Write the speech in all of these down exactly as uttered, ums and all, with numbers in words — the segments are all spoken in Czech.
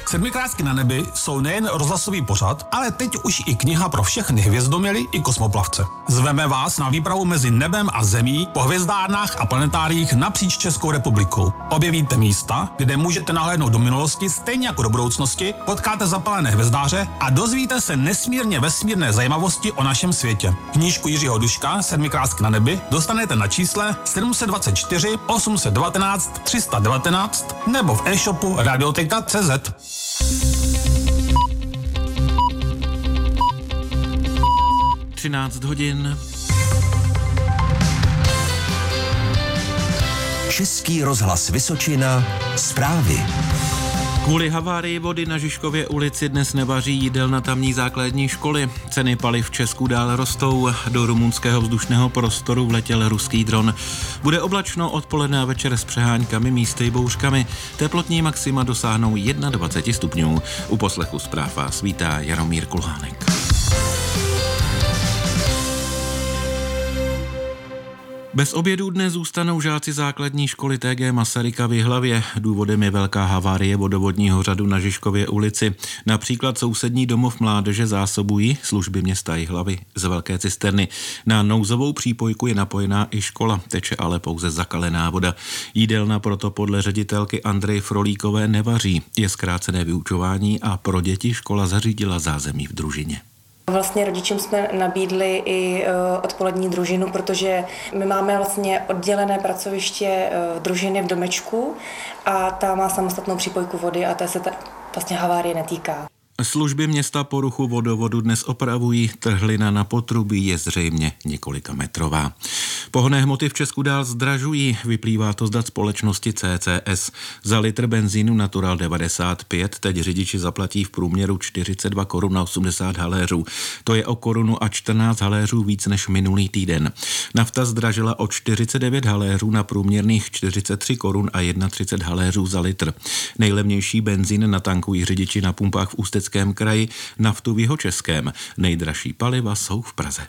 Sedmikrásky na nebi jsou nejen rozhlasový pořad, ale teď už i kniha pro všechny hvězdoměly i kosmoplavce. Zveme vás na výpravu mezi nebem a zemí po hvězdárnách a planetáriích napříč Českou republikou. Objevíte místa, kde můžete nahlédnout do minulosti stejně jako do budoucnosti, potkáte zapalené hvězdáře a dozvíte se nesmírně vesmírné zajímavosti o našem světě. Knížku Jiřího Duška Sedmikrásky na nebi dostanete na čísle sedm set dvacet čtyři osm set devatenáct tři sta devatenáct nebo v e-shopu radioteka tečka cé zet. třináct hodin. Český rozhlas Vysočina. Zprávy. Kvůli havárii vody na Žižkově ulici dnes nevaří jídelna tamní základní školy. Ceny paliv v Česku dál rostou. Do rumunského vzdušného prostoru vletěl ruský dron. Bude oblačno, odpoledne a večer s přeháňkami, místy i bouřkami. Teplotní maxima dosáhnou dvacet jedna stupňů. U poslechu zpráv vás vítá Jaromír Kulhánek. Bez obědů dnes zůstanou žáci základní školy T G Masaryka v Jihlavě. Důvodem je velká havárie vodovodního řadu na Žižkově ulici. Například sousední domov mládeže zásobují služby města Jihlavy z velké cisterny. Na nouzovou přípojku je napojená i škola, teče ale pouze zakalená voda. Jídelna proto podle ředitelky Andreje Frolíkové nevaří. Je zkrácené vyučování a pro děti škola zařídila zázemí v družině. Vlastně rodičům jsme nabídli i odpolední družinu, protože my máme vlastně oddělené pracoviště družiny v domečku a ta má samostatnou přípojku vody a ta se ta vlastně havárie netýká. Služby města poruchu vodovodu dnes opravují, trhlina na potrubí je zřejmě několika metrová. Pohonné hmoty v Česku dál zdražují, vyplývá to z dat společnosti C C S. Za litr benzínu Natural devadesát pět teď řidiči zaplatí v průměru čtyřicet dva korun na osmdesát haléřů. To je o korunu a čtrnáct haléřů víc než minulý týden. Nafta zdražila o čtyřicet devět haléřů na průměrných čtyřicet tři korun a třicet jedna haléřů za litr. Nejlevnější benzín natankují řidiči na pumpách v Ústeckém kraji, naftu v Jihočeském. Nejdražší paliva jsou v Praze.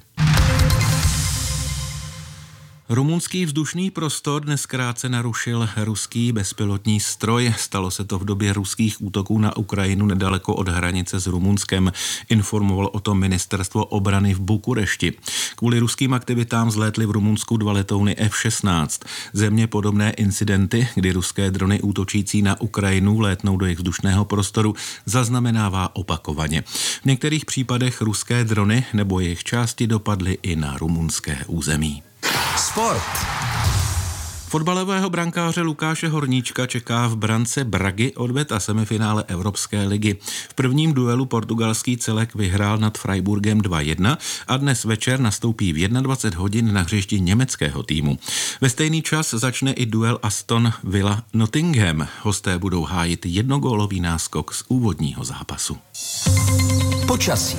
Rumunský vzdušný prostor dnes krátce narušil ruský bezpilotní stroj. Stalo se to v době ruských útoků na Ukrajinu nedaleko od hranice s Rumunskem. Informoval o tom ministerstvo obrany v Bukurešti. Kvůli ruským aktivitám zlétly v Rumunsku dva letouny F šestnáct. Země podobné incidenty, kdy ruské drony útočící na Ukrajinu létnou do jejich vzdušného prostoru, zaznamenává opakovaně. V některých případech ruské drony nebo jejich části dopadly i na rumunské území. Sport. Fotbalového brankáře Lukáše Horníčka čeká v brance Bragy odvet a semifinále Evropské ligy. V prvním duelu portugalský celek vyhrál nad Freiburgem dva jedna a dnes večer nastoupí v dvacet jedna hodin na hřišti německého týmu. Ve stejný čas začne i duel Aston Villa Nottingham. Hosté budou hájit jednogólový náskok z úvodního zápasu. Počasí.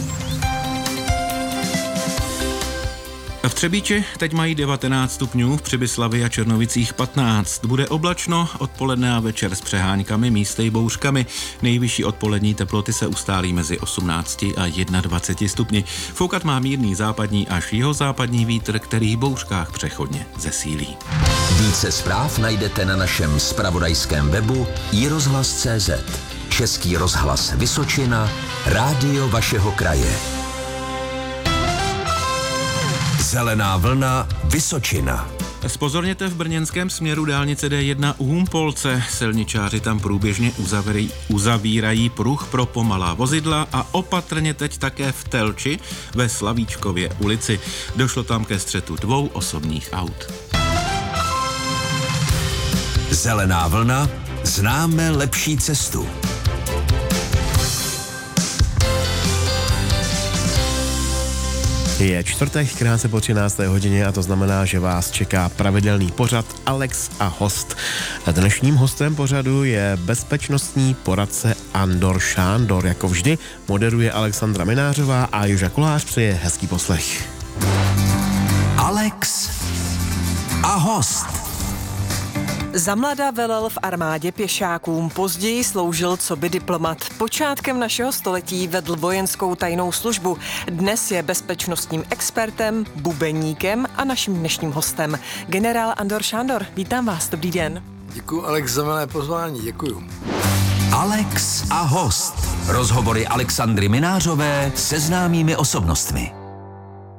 V Třebíči teď mají devatenáct stupňů, v Přibyslavi a Černovicích patnáct. Bude oblačno, odpoledne a večer s přeháňkami, místy i bouřkami. Nejvyšší odpolední teploty se ustálí mezi osmnácti a dvaceti jedna stupni. Foukat má mírný západní až jihozápadní vítr, který v bouřkách přechodně zesílí. Více zpráv najdete na našem zpravodajském webu i rozhlas tečka cé zet. Český rozhlas Vysočina, rádio vašeho kraje. Zelená vlna Vysočina. Spozorněte v brněnském směru dálnice D jedna u Humpolce. Silničáři tam průběžně uzavírají, uzavírají pruh pro pomalá vozidla a opatrně teď také v Telči ve Slavíčkově ulici. Došlo tam ke střetu dvou osobních aut. Zelená vlna, známe lepší cestu. Je čtvrtek, krátce po třinácté hodině a to znamená, že vás čeká pravidelný pořad Alex a host. Dnešním hostem pořadu je bezpečnostní poradce Andor Šándor. Jako vždy moderuje Alexandra Minářová a Joža Kolář přeje hezký poslech. Alex a host. Zamlada velel v armádě pěšákům, později sloužil coby diplomat. Počátkem našeho století vedl vojenskou tajnou službu. Dnes je bezpečnostním expertem, bubeníkem a naším dnešním hostem. Generál Andor Šándor, vítám vás, dobrý den. Děkuji, Alex, za milé pozvání, děkuju. Alex a host. Rozhovory Alexandry Minářové se známými osobnostmi.